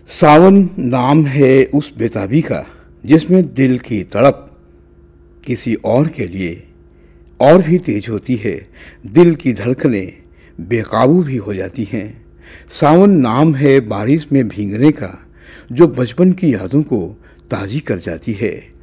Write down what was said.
सावन नाम है उस बेताबी का जिसमें दिल की तड़प किसी और के लिए और भी तेज होती है। दिल की धड़कनें बेकाबू भी हो जाती हैं। सावन नाम है बारिश में भीगने का जो बचपन की यादों को ताज़ी कर जाती है।